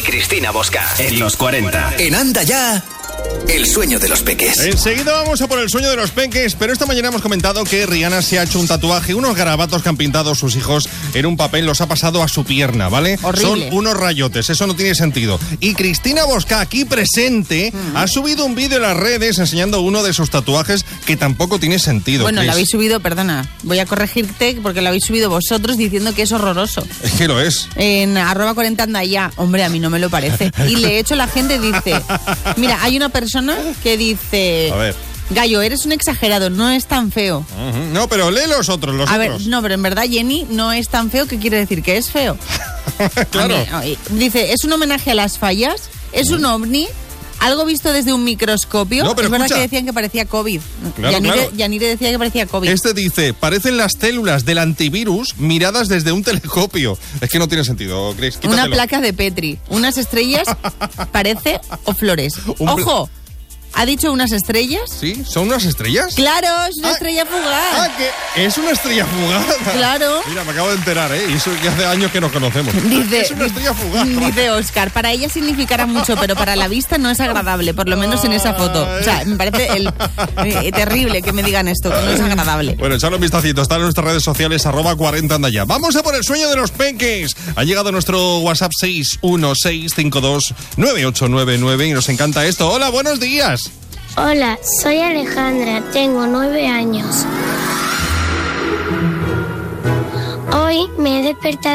Cristina Bosca, en los 40. En Anda Ya, el sueño de los peques. Enseguida vamos a por el sueño de los peques, pero esta mañana hemos comentado que Rihanna se ha hecho un tatuaje, unos garabatos que han pintado sus hijos en un papel, los ha pasado a su pierna, ¿vale? Horrible. Son unos rayotes, eso no tiene sentido. Y Cristina Bosca, aquí presente, ha subido un vídeo en las redes enseñando uno de sus tatuajes que tampoco tiene sentido. Bueno, Chris. lo habéis subido, perdona, voy a corregirte porque lo habéis subido vosotros diciendo que es horroroso. Es que lo es. En @40 anda ya. Hombre, a mí no me lo parece. Y de hecho la gente dice, mira, hay una persona que dice, A ver. Gallo, eres un exagerado, no es tan feo. Ujú. No, pero lee los otros, A ver, no, pero en verdad Jenny no es tan feo, ¿qué quiere decir? Que es feo. Claro. Dice, es un homenaje a las fallas, es un ovni, algo visto desde un microscopio. No, pero es verdad escucha. que decían que parecía COVID. Claro, claro. Yanire decía que parecía COVID. Este dice, parecen las células del antivirus miradas desde un telescopio. Es que no tiene sentido, Chris. Una Quítatelo. placa de Petri, unas estrellas, parece, o flores. ¡Ojo! ¿Ha dicho unas estrellas? ¿Sí? ¿Son unas estrellas? ¡Claro! Es una estrella fugaz. Que es una estrella fugaz. Claro. Mira, me acabo de enterar, ¿eh? Y eso ya hace años que nos conocemos. Dice, Es una estrella fugaz. dice Óscar, para ella significará mucho, pero para la vista no es agradable, por lo menos en esa foto. O sea, me parece terrible que me digan esto, que no es agradable. Bueno, echadle un vistacito, está en nuestras redes sociales, @40 anda ya. Vamos a por el sueño de los peques. Ha llegado nuestro WhatsApp 616529899 y nos encanta esto. Hola, buenos días. Hola, soy Alejandra, tengo 9 años. Hoy me he despertado